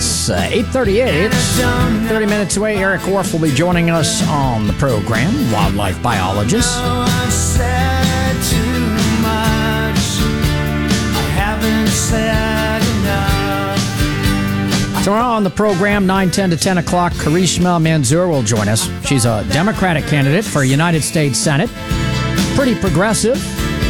It's 8:38. 30 minutes away. Eric Orff will be joining us on the program, wildlife biologist. Tomorrow on the program, 9:10 to 10 o'clock, Karishma Manzoor will join us. She's a Democratic candidate for United States Senate. Pretty progressive.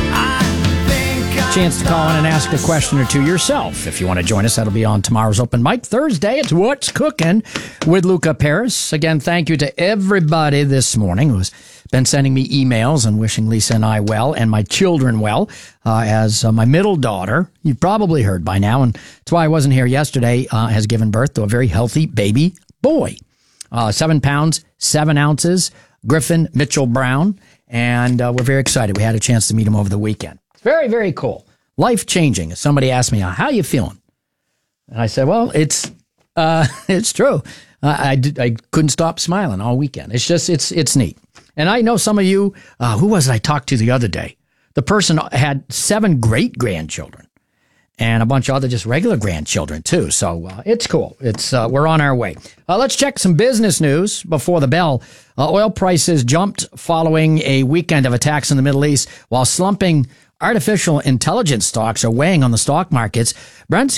Chance to call in and ask a question or two yourself. If you want to join us, that'll be on tomorrow's Open Mic. Thursday, it's What's Cooking with Luca Paris. Again, thank you to everybody this morning who's been sending me emails and wishing Lisa and I well and my children well. As my middle daughter, you've probably heard by now, and that's why I wasn't here yesterday, has given birth to a very healthy baby boy. 7 pounds, 7 ounces, Griffin Mitchell Brown, and we're very excited. We had a chance to meet him over the weekend. Very, very cool. Life-changing. Somebody asked me, how you feeling? And I said, well, it's true. I couldn't stop smiling all weekend. It's just, it's neat. And I know some of you, who was it I talked to the other day? The person had 7 great-grandchildren and a bunch of other just regular grandchildren, too. So it's cool. We're on our way. Let's check some business news before the bell. Oil prices jumped following a weekend of attacks in the Middle East, while slumping artificial intelligence stocks are weighing on the stock markets. Brent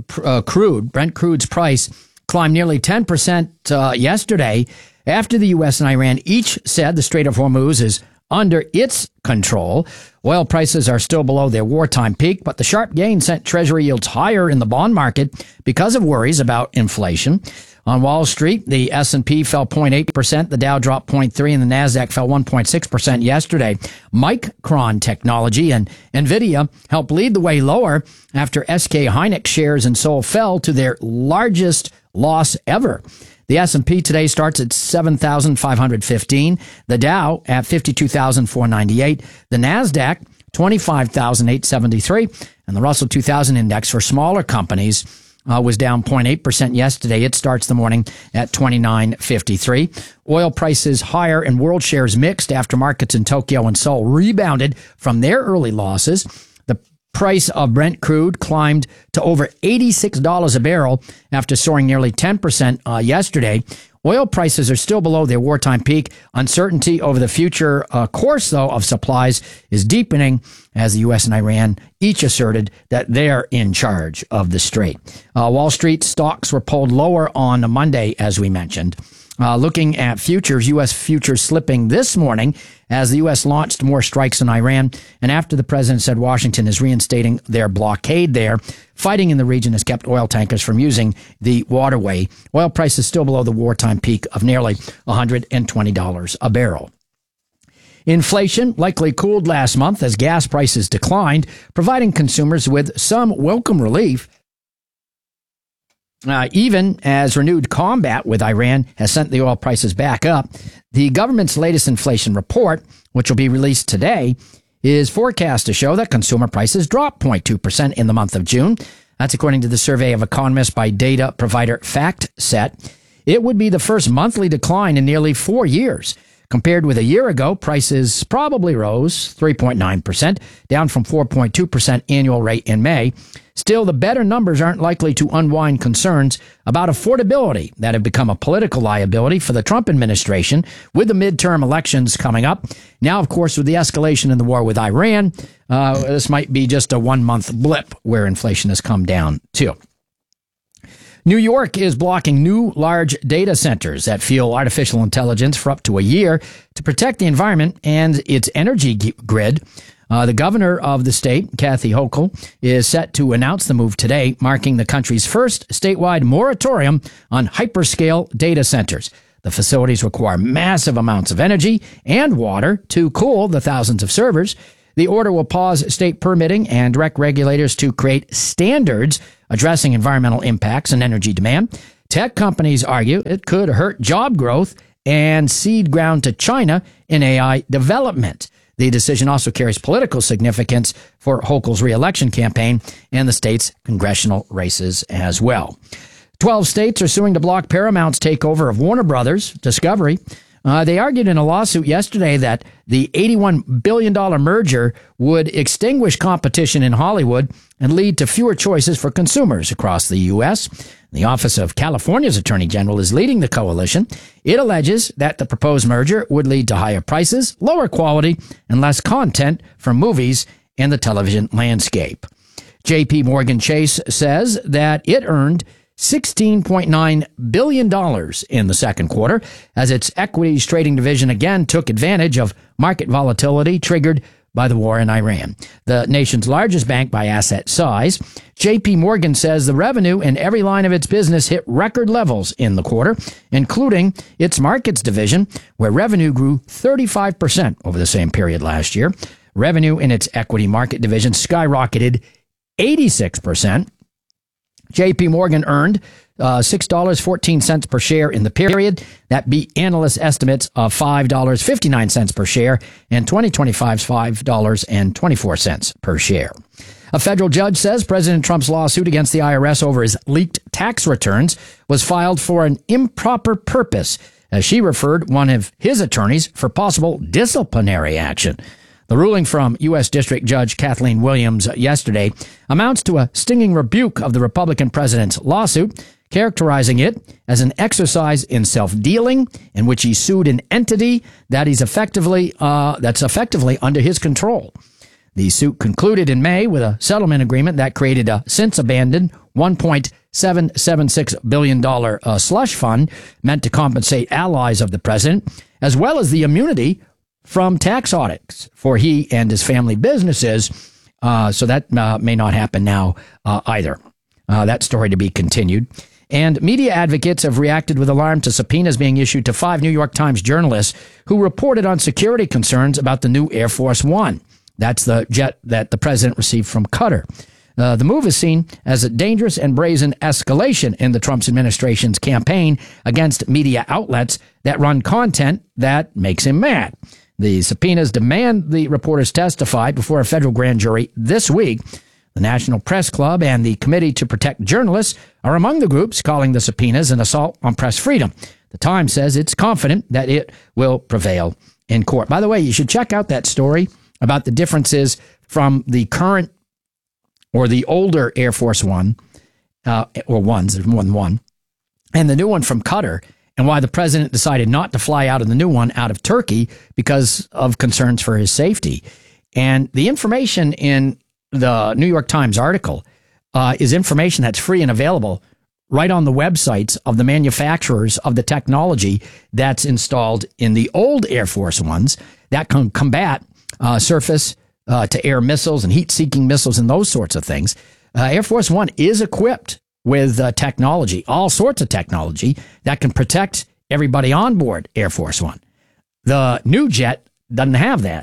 crude's price climbed nearly 10% yesterday after the U.S. and Iran each said the Strait of Hormuz is under its control. Oil prices are still below their wartime peak, but the sharp gain sent Treasury yields higher in the bond market because of worries about inflation. On Wall Street, the S&P fell 0.8%, the Dow dropped 0.3%, and the Nasdaq fell 1.6% yesterday. Micron Technology and NVIDIA helped lead the way lower after SK Hynix shares in Seoul fell to their largest loss ever. The S&P today starts at 7,515, the Dow at 52,498, the Nasdaq 25,873, and the Russell 2000 index for smaller companies was down 0.8% yesterday. It starts the morning at 29.53. Oil prices higher and world shares mixed after markets in Tokyo and Seoul rebounded from their early losses. The price of Brent crude climbed to over $86 a barrel after soaring nearly 10% yesterday. Oil prices are still below their wartime peak. Uncertainty over the future course, though, of supplies is deepening as the U.S. and Iran each asserted that they're in charge of the strait. Wall Street stocks were pulled lower on Monday, as we mentioned. Looking at futures, U.S. futures slipping this morning as the U.S. launched more strikes in Iran, and after the president said Washington is reinstating their blockade there. Fighting in the region has kept oil tankers from using the waterway. Oil prices still below the wartime peak of nearly $120 a barrel. Inflation likely cooled last month as gas prices declined, providing consumers with some welcome relief. Even as renewed combat with Iran has sent the oil prices back up, the government's latest inflation report, which will be released today, is forecast to show that consumer prices dropped 0.2% in the month of June. That's according to the survey of economists by data provider FactSet. It would be the first monthly decline in nearly 4 years. Compared with a year ago, prices probably rose 3.9%, down from 4.2% annual rate in May. Still, the better numbers aren't likely to unwind concerns about affordability that have become a political liability for the Trump administration with the midterm elections coming up. Now, of course, with the escalation in the war with Iran, this might be just a 1-month blip where inflation has come down too. New York is blocking new large data centers that fuel artificial intelligence for up to a year to protect the environment and its energy grid. The governor of the state, Kathy Hochul, is set to announce the move today, marking the country's first statewide moratorium on hyperscale data centers. The facilities require massive amounts of energy and water to cool the thousands of servers. The order will pause state permitting and direct regulators to create standards addressing environmental impacts and energy demand. Tech companies argue it could hurt job growth and cede ground to China in AI development. The decision also carries political significance for Hochul's re-election campaign and the state's congressional races as well. 12 states are suing to block Paramount's takeover of Warner Brothers Discovery. They argued in a lawsuit yesterday that the $81 billion merger would extinguish competition in Hollywood and lead to fewer choices for consumers across the U.S. The Office of California's Attorney General is leading the coalition. It alleges that the proposed merger would lead to higher prices, lower quality, and less content for movies and the television landscape. J.P. Morgan Chase says that it earned $16.9 billion in the second quarter as its equities trading division again took advantage of market volatility triggered by the war in Iran. The nation's largest bank by asset size, J.P. Morgan says the revenue in every line of its business hit record levels in the quarter, including its markets division, where revenue grew 35% over the same period last year. Revenue in its equity market division skyrocketed 86%. J.P. Morgan earned $6.14 per share in the period. That beat analyst estimates of $5.59 per share and 2025's $5.24 per share. A federal judge says President Trump's lawsuit against the IRS over his leaked tax returns was filed for an improper purpose, as she referred one of his attorneys for possible disciplinary action. The ruling from U.S. District Judge Kathleen Williams yesterday amounts to a stinging rebuke of the Republican president's lawsuit, characterizing it as an exercise in self-dealing in which he sued an entity that's effectively under his control. The suit concluded in May with a settlement agreement that created a since-abandoned $1.776 billion slush fund meant to compensate allies of the president, as well as the immunity from tax audits for he and his family businesses. So that may not happen now either. That story to be continued. And media advocates have reacted with alarm to subpoenas being issued to 5 New York Times journalists who reported on security concerns about the new Air Force One. That's the jet that the president received from Qatar. The move is seen as a dangerous and brazen escalation in the Trump administration's campaign against media outlets that run content that makes him mad. The subpoenas demand the reporters testify before a federal grand jury this week. The National Press Club and the Committee to Protect Journalists are among the groups calling the subpoenas an assault on press freedom. The Times says it's confident that it will prevail in court. By the way, you should check out that story about the differences from the current or the older Air Force One, or ones, there's more than one, and the new one from Qatar, and why the president decided not to fly out of the new one out of Turkey because of concerns for his safety. And the information in the New York Times article is information that's free and available right on the websites of the manufacturers of the technology that's installed in the old Air Force Ones that can combat surface to air missiles and heat-seeking missiles and those sorts of things. Air Force One is equipped with technology, all sorts of technology that can protect everybody on board Air Force One. The new jet doesn't have that,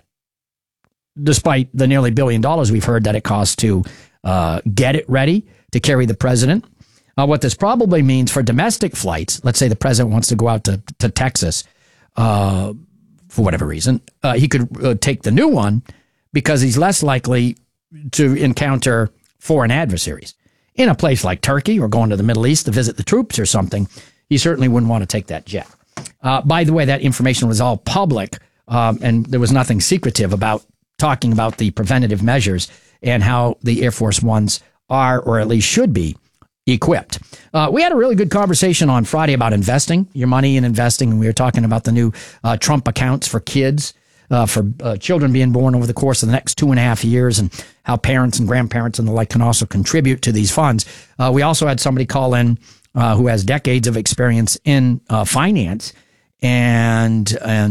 despite the nearly $1 billion we've heard that it costs to get it ready to carry the president. What this probably means for domestic flights, let's say the president wants to go out to Texas for whatever reason, he could take the new one because he's less likely to encounter foreign adversaries. In a place like Turkey or going to the Middle East to visit the troops or something, he certainly wouldn't want to take that jet. By the way, that information was all public, and there was nothing secretive about talking about the preventative measures and how the Air Force Ones are, or at least should be, equipped. We had a really good conversation on Friday about investing, your money in investing, and we were talking about the new Trump accounts for kids, for children being born over the course of the next 2.5 years, and how parents and grandparents and the like can also contribute to these funds. We also had somebody call in who has decades of experience in finance and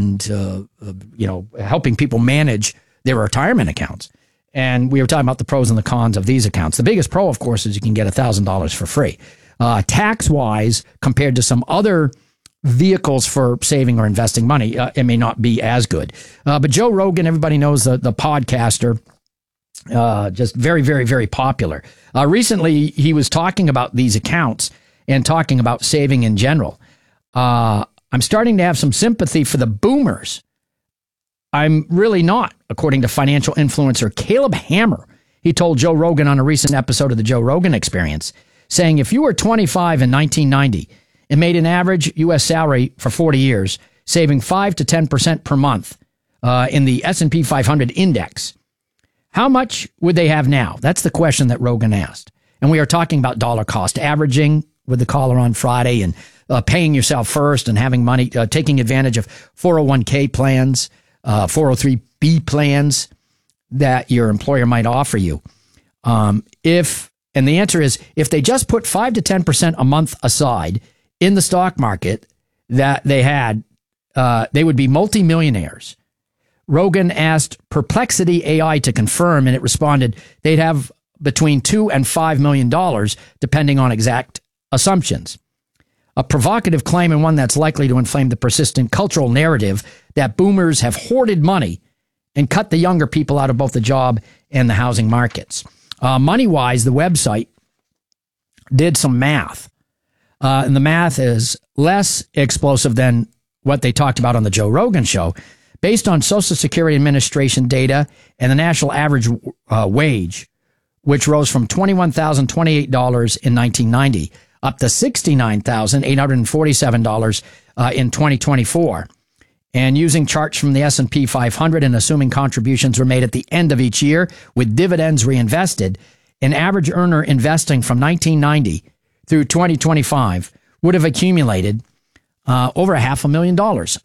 helping people manage their retirement accounts. And we were talking about the pros and the cons of these accounts. The biggest pro, of course, is you can get $1,000 for free. Tax-wise, compared to some other vehicles for saving or investing money, it may not be as good. But Joe Rogan, everybody knows the podcaster, just very, very, very popular. Recently, he was talking about these accounts and talking about saving in general. I'm starting to have some sympathy for the boomers. I'm really not, according to financial influencer Caleb Hammer. He told Joe Rogan on a recent episode of the Joe Rogan Experience, saying if you were 25 in 1990 and made an average U.S. salary for 40 years, saving 5 to 10% per month in the S&P 500 index, how much would they have now? That's the question that Rogan asked. And we are talking about dollar cost averaging with the caller on Friday and paying yourself first and having money, taking advantage of 401k plans, 403b plans that your employer might offer you. And the answer is, if they just put 5 to 10% a month aside in the stock market that they had, they would be multimillionaires. Rogan asked Perplexity AI to confirm, and it responded they'd have between $2 and $5 million, depending on exact assumptions. A provocative claim, and one that's likely to inflame the persistent cultural narrative that boomers have hoarded money and cut the younger people out of both the job and the housing markets. Money-wise, the website did some math. And the math is less explosive than what they talked about on the Joe Rogan show. Based on Social Security Administration data and the national average wage, which rose from $21,028 in 1990 up to $69,847 in 2024. And using charts from the S&P 500 and assuming contributions were made at the end of each year with dividends reinvested, an average earner investing from 1990 through 2025 would have accumulated over $500,000,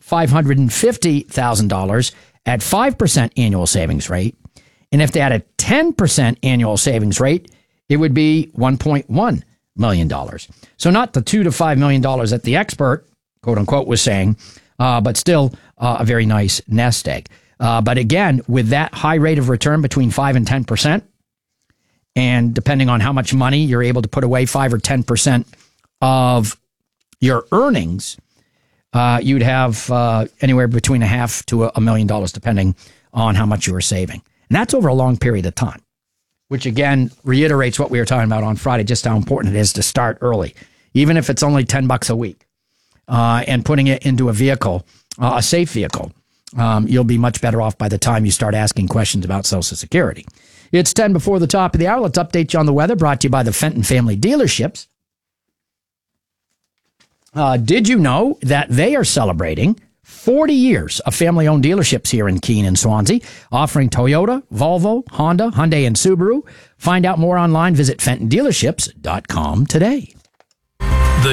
$550,000 at 5% annual savings rate. And if they had a 10% annual savings rate, it would be $1.1 million. So not the $2 to $5 million that the expert, quote unquote, was saying, but still a very nice nest egg. But again, with that high rate of return between 5 and 10%, and depending on how much money you're able to put away, 5 or 10% of your earnings, you'd have anywhere between $500,000 to $1 million, depending on how much you were saving. And that's over a long period of time, which again reiterates what we were talking about on Friday, just how important it is to start early, even if it's only $10 a week, and putting it into a vehicle, a safe vehicle. You'll be much better off by the time you start asking questions about Social Security. It's 10 before the top of the hour. Let's update you on the weather, brought to you by the Fenton Family Dealerships. Did you know that they are celebrating 40 years of family-owned dealerships here in Keene and Swansea, offering Toyota, Volvo, Honda, Hyundai, and Subaru? Find out more online. Visit FentonDealerships.com today. The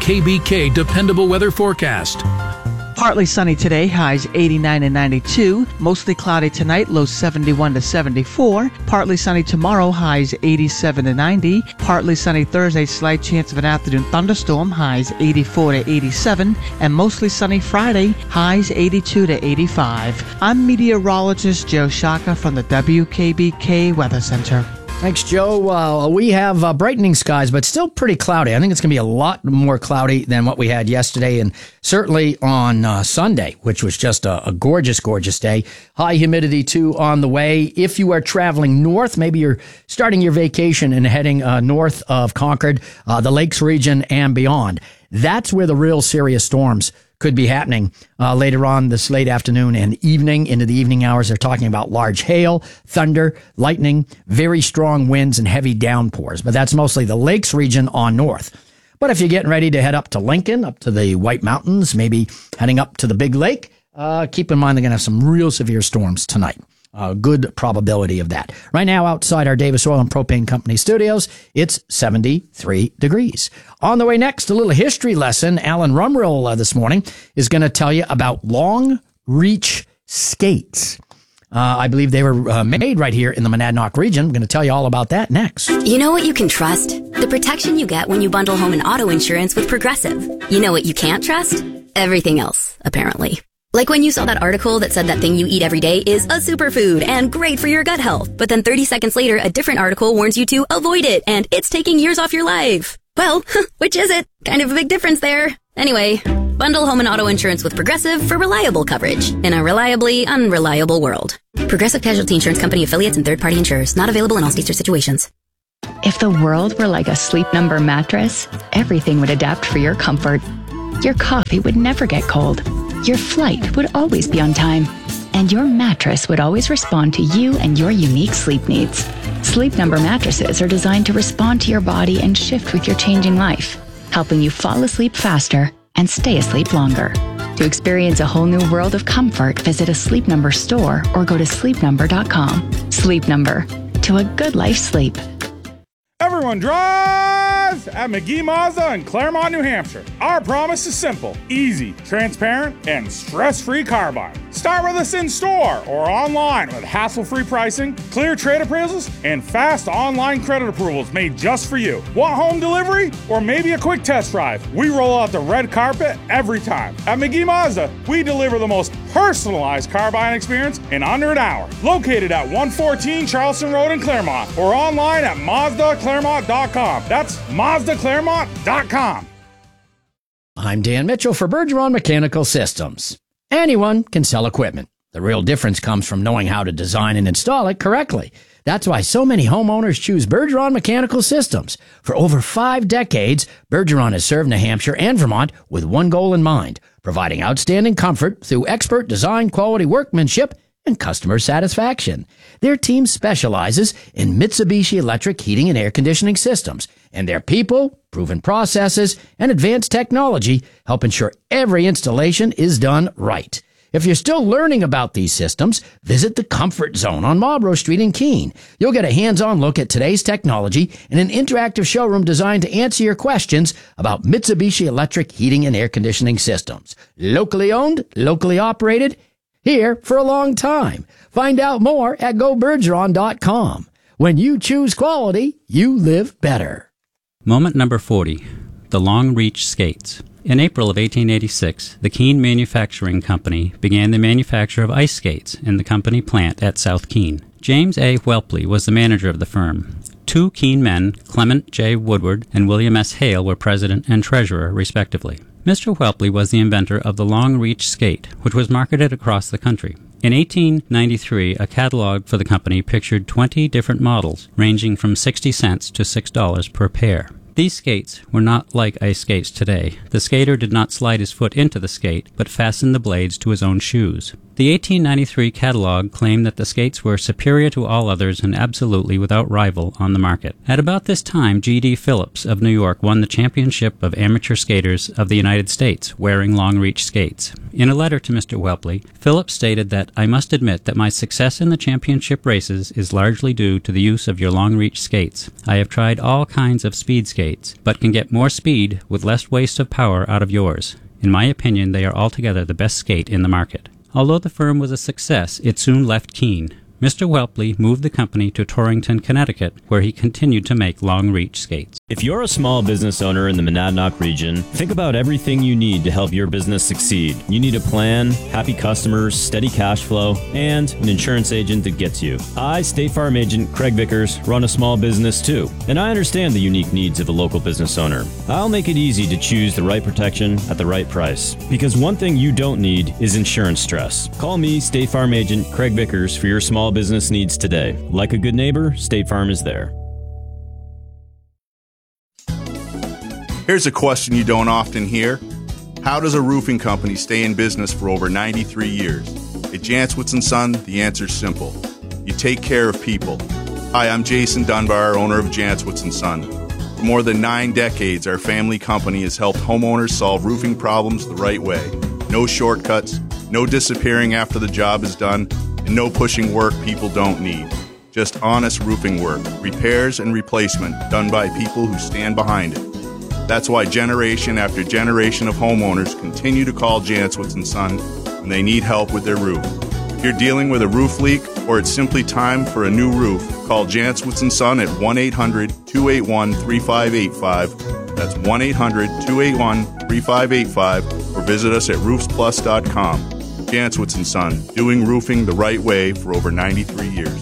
WKBK Dependable Weather Forecast. Partly sunny today, highs 89 and 92. Mostly cloudy tonight, lows 71 to 74. Partly sunny tomorrow, highs 87 to 90. Partly sunny Thursday, slight chance of an afternoon thunderstorm, highs 84 to 87. And mostly sunny Friday, highs 82 to 85. I'm meteorologist Joe Shaka from the WKBK Weather Center. Thanks, Joe. We have brightening skies, but still pretty cloudy. I think it's going to be a lot more cloudy than what we had yesterday, and certainly on Sunday, which was just a gorgeous, gorgeous day. High humidity, too, on the way. If you are traveling north, maybe you're starting your vacation and heading north of Concord, the Lakes region, and beyond. That's where the real serious storms could be happening later on this late afternoon and evening, into the evening hours. They're talking about large hail, thunder, lightning, very strong winds, and heavy downpours. But that's mostly the Lakes region on north. But if you're getting ready to head up to Lincoln, up to the White Mountains, maybe heading up to the Big Lake, keep in mind they're going to have some real severe storms tonight. Good probability of that. Right now, outside our Davis Oil and Propane Company studios, it's 73 degrees. On the way next, a little history lesson. Alan Rumrill this morning is going to tell you about long reach skates. I believe they were made right here in the Monadnock region. I'm going to tell you all about that next. You know what you can trust? The protection you get when you bundle home and auto insurance with Progressive. You know what you can't trust? Everything else, apparently. Like when you saw that article that said that thing you eat every day is a superfood and great for your gut health. But then 30 seconds later, a different article warns you to avoid it and it's taking years off your life. Well, which is it? Kind of a big difference there. Anyway, bundle home and auto insurance with Progressive for reliable coverage in a reliably unreliable world. Progressive Casualty Insurance Company affiliates and third-party insurers. Not available in all states or situations. If the world were like a Sleep Number mattress, everything would adapt for your comfort. Your coffee would never get cold. Your flight would always be on time. And your mattress would always respond to you and your unique sleep needs. Sleep Number mattresses are designed to respond to your body and shift with your changing life, helping you fall asleep faster and stay asleep longer. To experience a whole new world of comfort, visit a Sleep Number store or go to sleepnumber.com. Sleep Number. To a good life sleep. Everyone drive guys at McGee Mazda in Claremont, New Hampshire. Our promise is simple, easy, transparent, and stress-free car buying. Start with us in store or online with hassle-free pricing, clear trade appraisals, and fast online credit approvals made just for you. Want home delivery or maybe a quick test drive? We roll out the red carpet every time. At McGee Mazda, we deliver the most personalized car buying experience in under an hour. Located at 114 Charleston Road in Claremont or online at MazdaClaremont.com. That's MazdaClaremont.com. I'm Dan Mitchell for Bergeron Mechanical Systems. Anyone can sell equipment. The real difference comes from knowing how to design and install it correctly. That's why so many homeowners choose Bergeron Mechanical Systems. For over 5 decades, Bergeron has served New Hampshire and Vermont with one goal in mind, providing outstanding comfort through expert design, quality workmanship, and customer satisfaction. Their team specializes in Mitsubishi electric heating and air conditioning systems, and their people, proven processes, and advanced technology help ensure every installation is done right. If you're still learning about these systems, visit the Comfort Zone on Marlborough Street in Keene. You'll get a hands-on look at today's technology and an interactive showroom designed to answer your questions about Mitsubishi electric heating and air conditioning systems. Locally owned, locally operated, here for a long time. Find out more at gobergeron.com. When you choose quality, you live better. Moment number 40, the Long Reach Skates. In April of 1886, the Keene Manufacturing Company began the manufacture of ice skates in the company plant at South Keene. James A. Whelpley was the manager of the firm. 2 Keene men, Clement J. Woodward and William S. Hale, were president and treasurer, respectively. Mr. Whelpley was the inventor of the Long Reach skate, which was marketed across the country. In 1893, a catalog for the company pictured 20 different models, ranging from 60 cents to $6 per pair. These skates were not like ice skates today. The skater did not slide his foot into the skate, but fastened the blades to his own shoes. The 1893 catalog claimed that the skates were superior to all others and absolutely without rival on the market. At about this time, G.D. Phillips of New York won the championship of amateur skaters of the United States, wearing Long Reach skates. In a letter to Mr. Whelpley, Phillips stated that, "I must admit that my success in the championship races is largely due to the use of your Long Reach skates. I have tried all kinds of speed skates, but can get more speed with less waste of power out of yours. In my opinion, they are altogether the best skate in the market." Although the firm was a success, it soon left Keene. Mr. Whelpley moved the company to Torrington, Connecticut, where he continued to make Long Reach skates. If you're a small business owner in the Monadnock region, think about everything you need to help your business succeed. You need a plan, happy customers, steady cash flow, and an insurance agent that gets you. I, State Farm Agent Craig Vickers, run a small business too, and I understand the unique needs of a local business owner. I'll make it easy to choose the right protection at the right price, because one thing you don't need is insurance stress. Call me, State Farm Agent Craig Vickers, for your small business needs today. Like a good neighbor, State Farm is there. Here's a question you don't often hear. How does a roofing company stay in business for over 93 years? At Jantzwitz & Son, the answer's simple. You take care of people. Hi, I'm Jason Dunbar, owner of Jantzwitz & Son. For more than 9 decades, our family company has helped homeowners solve roofing problems the right way. No shortcuts, no disappearing after the job is done, and no pushing work people don't need. Just honest roofing work, repairs and replacement done by people who stand behind it. That's why generation after generation of homeowners continue to call Jantzwitz & Son when they need help with their roof. If you're dealing with a roof leak or it's simply time for a new roof, call Jantzwitz & Son at 1-800-281-3585. That's 1-800-281-3585 or visit us at roofsplus.com. Jantzwitz & Son, doing roofing the right way for over 93 years.